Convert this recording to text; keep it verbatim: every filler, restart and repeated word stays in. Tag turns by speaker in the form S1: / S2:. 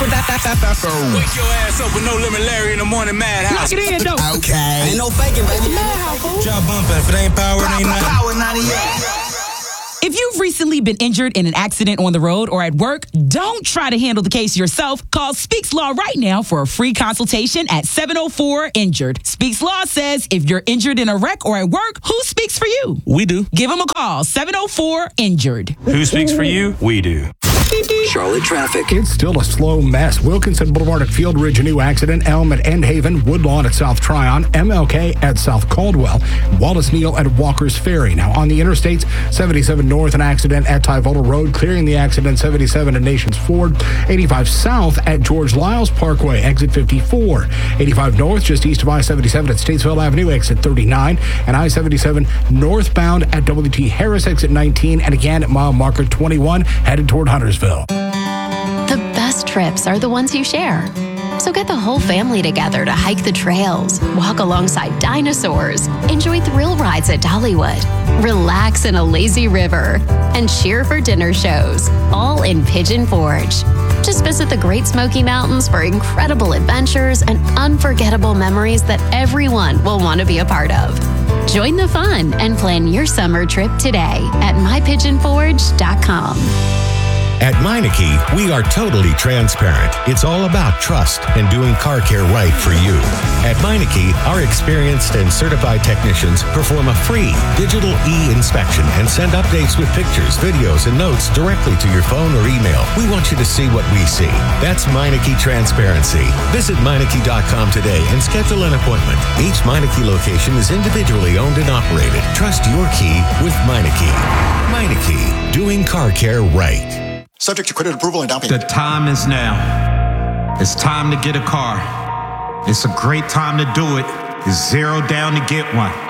S1: Wake your ass up with No Limit Larry in the morning madhouse.
S2: Lock it in, though.
S3: Okay. Ain't no faking, baby.
S2: Madhouse.
S1: Job bumping. If it ain't power, it ain't nothing.
S3: Power ninety-eight.
S4: If you've recently been injured in an accident on the road or at work, don't try to handle the case yourself. Call Speaks Law right now for a free consultation at seven oh four injured. Speaks Law says if you're injured in a wreck or at work, who speaks for you?
S1: We do.
S4: Give them a call, seven oh four injured.
S1: Who speaks for you? We do.
S5: Charlotte traffic.
S6: It's still a slow mess. Wilkinson Boulevard at Field Ridge, a new accident. Elm at End Haven. Woodlawn at South Tryon. M L K at South Caldwell. Wallace Neal at Walker's Ferry. Now on the interstates, seventy-seven north, an accident at Tyvola Road. Clearing the accident, seventy-seven at Nations Ford. eighty-five south at George Lyles Parkway, exit fifty-four. eighty-five north, just east of I seventy-seven at Statesville Avenue, exit thirty-nine. And I seventy-seven northbound at W T Harris, exit nineteen. And again at mile marker twenty-one, headed toward Huntersville.
S7: The best trips are the ones you share. So get the whole family together to hike the trails, walk alongside dinosaurs, enjoy thrill rides at Dollywood, relax in a lazy river, and cheer for dinner shows, all in Pigeon Forge. Just visit the Great Smoky Mountains for incredible adventures and unforgettable memories that everyone will want to be a part of. Join the fun and plan your summer trip today at my pigeon forge dot com.
S8: At Meineke, we are totally transparent. It's all about trust and doing car care right for you. At Meineke, our experienced and certified technicians perform a free digital e-inspection and send updates with pictures, videos, and notes directly to your phone or email. We want you to see what we see. That's Meineke Transparency. Visit Meineke dot com today and schedule an appointment. Each Meineke location is individually owned and operated. Trust your key with Meineke. Meineke, doing car care right.
S9: Subject to credit approval and down payment.
S10: The time is now. It's time to get a car. It's a great time to do it. It's zero down to get one.